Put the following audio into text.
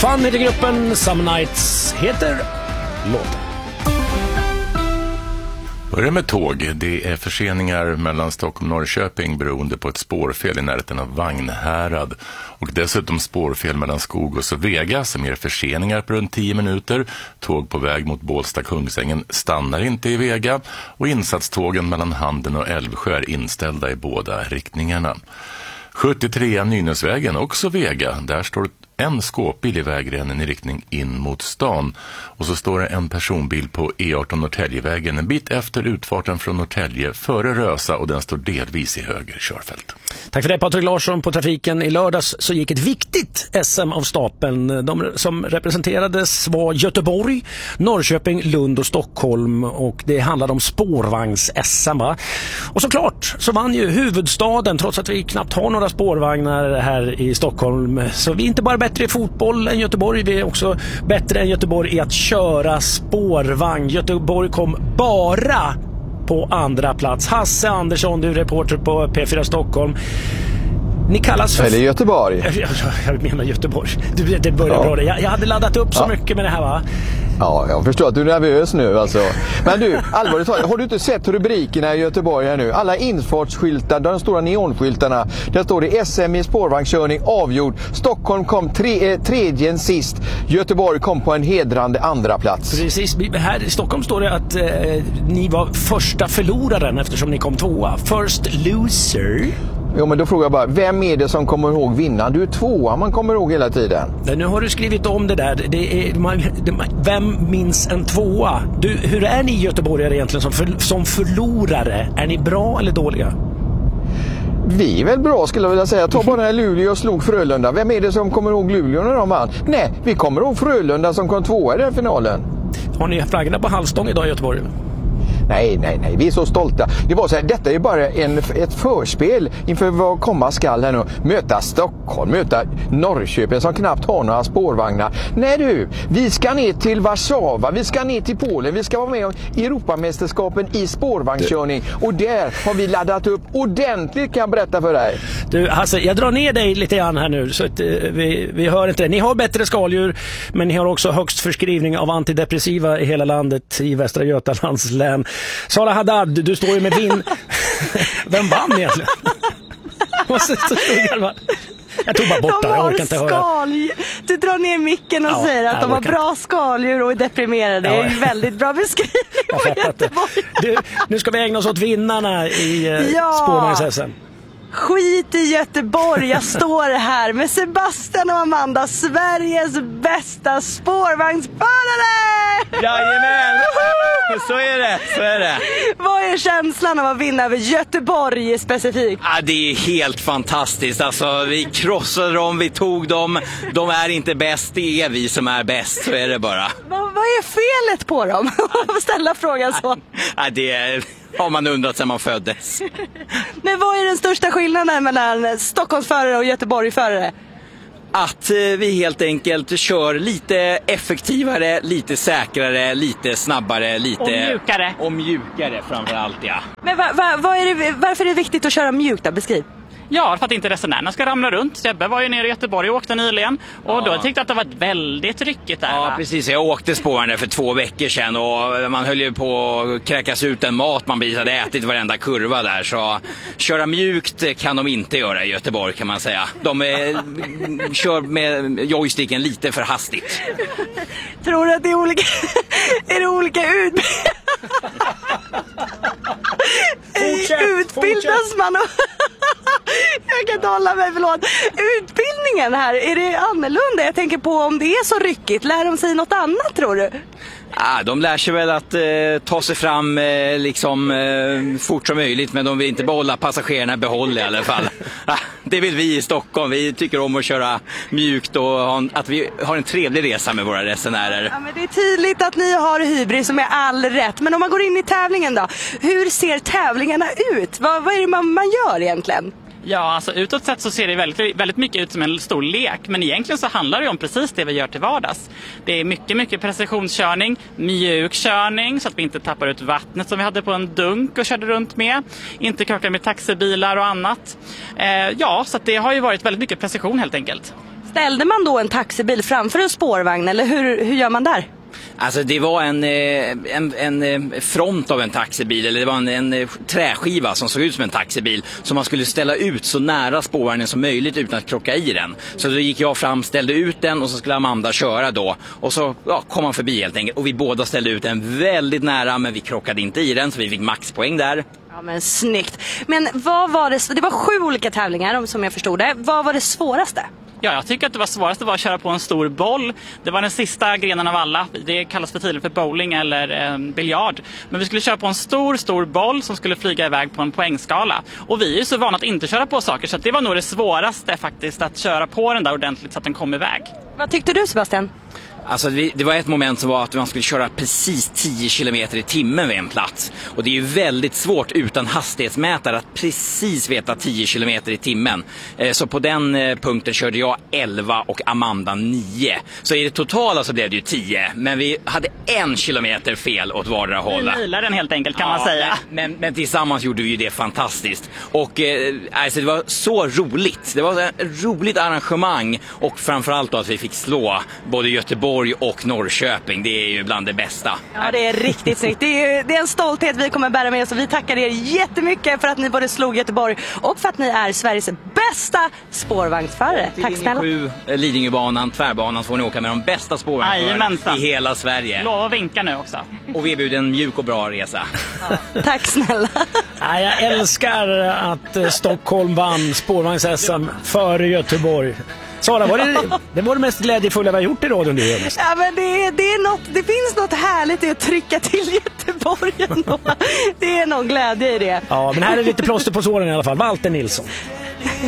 Fun heter gruppen, Some Nights heter låten. Börjar med tåg. Det är förseningar mellan Stockholm och Norrköping beroende på ett spårfel i närheten av Vagnhärad. Och dessutom spårfel mellan Skogås och Vega som ger förseningar på runt 10 minuter. Tåg på väg mot Bålsta-Kungsängen stannar inte i Vega. Och insatstågen mellan Handen och Älvsjö är inställda i båda riktningarna. 73 Nynäsvägen, också Vega. Där står en skåpbil i vägrenen i riktning in mot stan. Och så står det en personbil på E18 Norrtäljevägen en bit efter utfarten från Norrtälje före Rösa, och den står delvis i höger körfält. Tack för det, Patrik Larsson på trafiken. I lördags så gick ett viktigt SM av stapeln. De som representerades var Göteborg, Norrköping, Lund och Stockholm, och det handlade om spårvagns-SM, va? Och såklart så vann ju huvudstaden, trots att vi knappt har några spårvagnar här i Stockholm. Så vi är inte bara bättre i fotboll än Göteborg, vi är också bättre än Göteborg i att köra spårvagn. Göteborg kom bara på andra plats. Hasse Andersson, du är reporter på P4 Stockholm. Ni kallas för... Eller Göteborg. Jag menar Göteborg. Det börjar bra. Jag hade laddat upp så mycket med det här, va? Ja, jag förstår att du är nervös nu alltså. Men du, allvarligt talat, har du inte sett rubrikerna i Göteborg här nu? Alla infartsskyltar, de stora neonskyltarna. Där står det SM i spårvagnskörning avgjord. Stockholm kom tredje sist. Göteborg kom på en hedrande andra plats. Precis, här i Stockholm står det att ni var första förloraren eftersom ni kom tvåa. First loser. Jo, men då frågar jag bara, vem är det som kommer ihåg vinnaren? Du är tvåa, man kommer ihåg hela tiden. Nu har du skrivit om det där. Vem minns en tvåa? Hur är ni göteborgare egentligen som förlorare? Är ni bra eller dåliga? Vi är väl bra, skulle jag vilja säga. Ta bara när Luleå och slog Frölunda. Vem är det som kommer ihåg Luleå när de vann? Nej, vi kommer ihåg Frölunda som kom tvåa i den finalen. Har ni flaggorna på halvstång idag i Göteborg? Nej, vi är så stolta. Det var så här, detta är bara ett förspel inför vad komma skall här nu. Möta Stockholm, möta Norrköping som knappt har några spårvagnar. Nej du, vi ska ner till Warszawa, vi ska ner till Polen, vi ska vara med i Europamästerskapen i spårvagnskörning. Och där har vi laddat upp ordentligt, kan jag berätta för dig. Du, Hasse, jag drar ner dig lite grann här nu så att vi hör inte det. Ni har bättre skaldjur, men ni har också högst förskrivning av antidepressiva i hela landet, i Västra Götalands län. Sara Haddad, du står ju med din... Vem vann egentligen? Jag tog bara bort det, jag orkar inte höra. Du drar ner micken och säger att de har bra skaldjur och är deprimerade. Det är ju väldigt bra beskrivning på Göteborg. Nu ska vi ägna oss åt vinnarna i spårvagns-SM. Skit i Göteborg, jag står här med Sebastian och Amanda, Sveriges bästa spårvagnsförare! Jajamän! Så är det. Vad är känslan av att vinna över Göteborg specifikt? Ja, det är helt fantastiskt. Alltså, vi krossade dem, vi tog dem. De är inte bäst, det är vi som är bäst. Så är det bara. Vad är felet på dem? Ställa frågan så. Ja, det har man undrat sedan man föddes. Men vad är den största skillnaden mellan Stockholmsförare och Göteborgförare? Att vi helt enkelt kör lite effektivare, lite säkrare, lite snabbare, lite... Och mjukare framförallt, ja. Men varför är det viktigt att köra mjukt? Beskriv. Ja, för att inte resenärerna ska ramla runt. Sebbe var ju nere i Göteborg och åkte nyligen. Och då tyckte jag att det var väldigt ryckigt där. Ja, precis. Jag åkte spåren för 2 veckor sedan och man höll ju på att kräkas ut en mat man hade ätit varenda kurva där. Så köra mjukt kan de inte göra i Göteborg, kan man säga. De kör med joysticken lite för hastigt. Tror du att det är olika, är det olika utbildas man och... Jag kan inte hålla mig, förlåt. Utbildningen här, är det annorlunda? Jag tänker på om det är så ryckigt. Lär de sig något annat, tror du? Ja, de lär sig väl att ta sig fram fort som möjligt, men de vill inte behålla passagerarna behåll i alla fall. Det vill vi i Stockholm. Vi tycker om att köra mjukt och att vi har en trevlig resa med våra resenärer. Ja, men det är tydligt att ni har hybris som är all rätt. Men om man går in i tävlingen då, hur ser tävlingarna ut? Vad är det man gör egentligen? Ja, alltså utåt sett så ser det väldigt mycket ut som en stor lek. Men egentligen så handlar det om precis det vi gör till vardags. Det är mycket precisionskörning, mjuk körning så att vi inte tappar ut vattnet som vi hade på en dunk och körde runt med. Inte krockar med taxibilar och annat. Så att det har ju varit väldigt mycket precision helt enkelt. Ställde man då en taxibil framför en spårvagn eller hur gör man där? Alltså det var en front av en taxibil, eller det var en träskiva som såg ut som en taxibil som man skulle ställa ut så nära spårvagnen som möjligt utan att krocka i den. Så då gick jag fram, ställde ut den och så skulle Amanda köra då. Och så kom han förbi helt enkelt och vi båda ställde ut den väldigt nära, men vi krockade inte i den så vi fick maxpoäng där. Ja men snyggt. Men vad var det var 7 olika tävlingar som jag förstod det. Vad var det svåraste? Ja, jag tycker att det var svårast att köra på en stor boll. Det var den sista grenen av alla. Det kallas för tiden för bowling eller biljard. Men vi skulle köra på en stor boll som skulle flyga iväg på en poängskala. Och vi är ju så vana att inte köra på saker så att det var nog det svåraste faktiskt, att köra på den där ordentligt så att den kom iväg. Vad tyckte du, Sebastian? Alltså det var ett moment som var att man skulle köra precis 10 kilometer i timmen vid en plats. Och det är ju väldigt svårt utan hastighetsmätare att precis veta 10 kilometer i timmen. Så på den punkten körde jag 11 och Amanda 9. Så i det totala så blev det ju 10. Men vi hade 1 kilometer fel åt vardera håll. Vi gillar den helt enkelt kan man säga. Men tillsammans gjorde vi ju det fantastiskt. Och alltså det var så roligt. Det var ett roligt arrangemang. Och framförallt då att vi fick slå både Göteborg och Norrköping. Det är ju bland det bästa. Ja, det är riktigt snyggt. Det är en stolthet vi kommer bära med oss och vi tackar er jättemycket för att ni både slog Göteborg och för att ni är Sveriges bästa spårvagnsförare. Tack snälla. Till 7 Lidingöbanan, tvärbanan, så får ni åka med de bästa spårvagnsförarna i hela Sverige. Lova vinka nu också. Och vi erbjuder en mjuk och bra resa. Ja, tack snälla. Ja, jag älskar att Stockholm vann spårvagns-SM före Göteborg. Sara, det var det mest glädjefulla vi har gjort i radion. Ja, men det finns något härligt i att trycka till Göteborg ändå. Det är någon glädje i det. Ja, men här är lite plåster på såren i alla fall. Walter Nilsson.